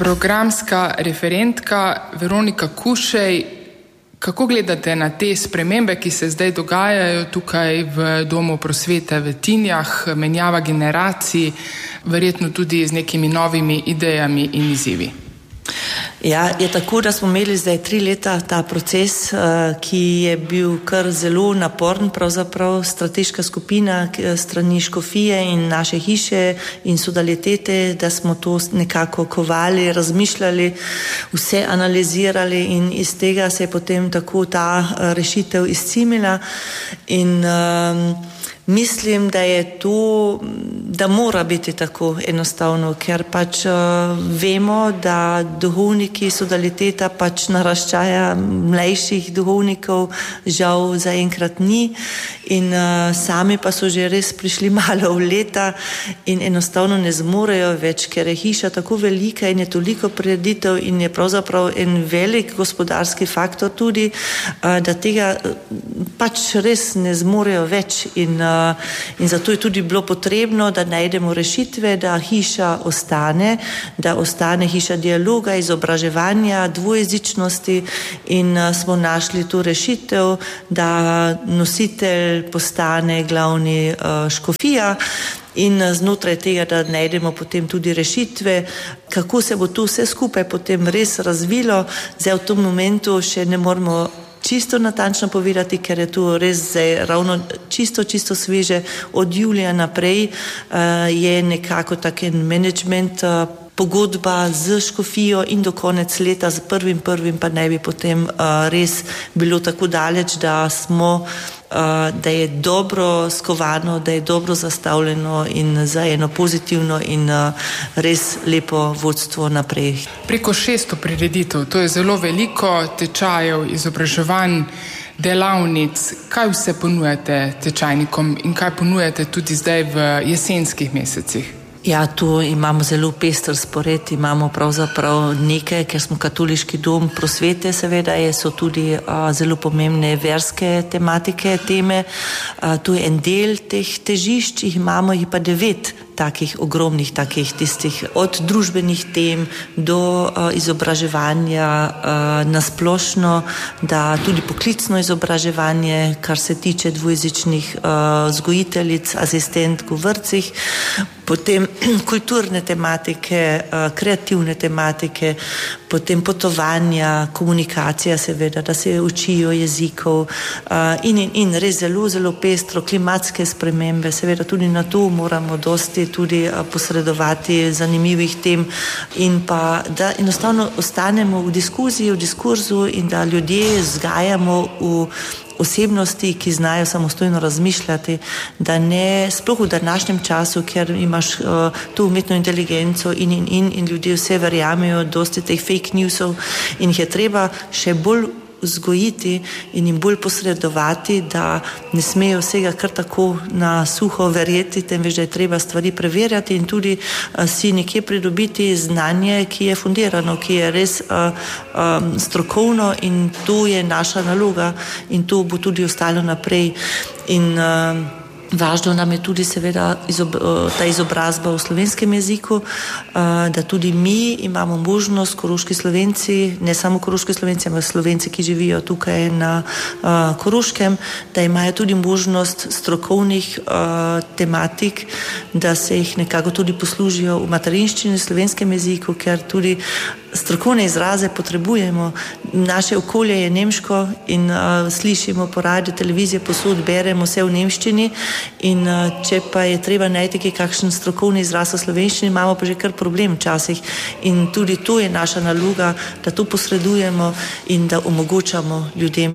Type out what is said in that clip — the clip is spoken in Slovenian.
Programska referentka Veronika Kušej, kako gledate na te spremembe, ki se zdaj dogajajo tukaj v Domu prosvete v Tinjah, menjava generacij, verjetno tudi z nekimi novimi idejami in izzivi? Ja, je tako, da smo imeli zdaj 3 leta ta proces, ki je bil kar zelo naporen, pravzaprav strateška skupina strani škofije in naše hiše in sodalitete, da smo to nekako kovali, razmišljali, vse analizirali in iz tega se je potem tako ta rešitev izcimila in mislim, da je to, da mora biti tako enostavno, ker pač vemo, da duhovniki sodaliteta pač naraščaja mlajših duhovnikov žal zaenkrat ni in sami pa so že res prišli malo v leta in enostavno ne zmorejo več, ker je hiša tako velika in je toliko prireditev in je pravzaprav en velik gospodarski faktor tudi, da tega pač res ne zmorejo več in zato je tudi bilo potrebno, da najdemo rešitve, da hiša ostane, da ostane hiša dialoga, izobraževanja, dvojezičnosti in smo našli tu rešitev, da nositelj postane glavni škofija in znotraj tega, da najdemo potem tudi rešitve, kako se bo tu vse skupaj potem res razvilo. Zdaj v tom momentu še ne moramo čisto natančno povedati, ker je tu res zdaj ravno čisto sveže. Od julija naprej je nekako taken management pogodba z škofijo in do konec leta z 1.1. pa naj bi potem res bilo tako daleč, da je dobro skovano, da je dobro zastavljeno in za eno pozitivno in res lepo vodstvo naprej. Preko 600 prireditev, to je zelo veliko tečajev, izobraževanj, delavnic. Kaj vse ponujate tečajnikom in kaj ponujate tudi zdaj v jesenskih mesecih? Ja, tu imamo zelo pester spored, imamo pravzaprav nekaj, ker smo katoliški dom prosvete, seveda so tudi zelo pomembne verske tematike, teme. Tu je en del teh težišč, imamo jih pa 9 takih ogromnih, tistih od družbenih tem do izobraževanja na splošno, da tudi poklicno izobraževanje, kar se tiče dvojezičnih vzgojiteljic, asistentk v vrtcih, potem kulturne tematike, kreativne tematike, potem potovanja, komunikacija seveda, da se učijo jezikov in res zelo pestro, klimatske spremembe, seveda tudi na to moramo dosti tudi posredovati zanimivih tem in pa, da enostavno ostanemo v diskuziji, v diskurzu in da ljudje vzgajamo v osebnosti, ki znajo samostojno razmišljati, da ne, sploh v današnjem času, ker imaš tu umetno inteligenco in ljudje vse verjamejo, dosti teh fake newsov in jih je treba še bolj vzgojiti in jim bolj posredovati, da ne smejo vsega kar tako na suho verjeti, temveč da je treba stvari preverjati in tudi si nekje pridobiti znanje, ki je fundirano, ki je res strokovno in to je naša naloga in to bo tudi ostalo naprej in važno nam je tudi seveda ta izobrazba v slovenskem jeziku, da tudi mi imamo možnost, koroški Slovenci, ne samo koroški Slovenci, ampak Slovenci, ki živijo tukaj na Koroškem, da imajo tudi možnost strokovnih tematik, da se jih nekako tudi poslužijo v materinščini, slovenskem jeziku, ker tudi strokovne izraze potrebujemo. Naše okolje je nemško in slišimo po radiju, televizije, posod beremo vse v nemščini in če pa je treba najti kakšen strokovni izraz v slovenščini, imamo pa že kar problem včasih in tudi to je naša naloga, da to posredujemo in da omogočamo ljudem.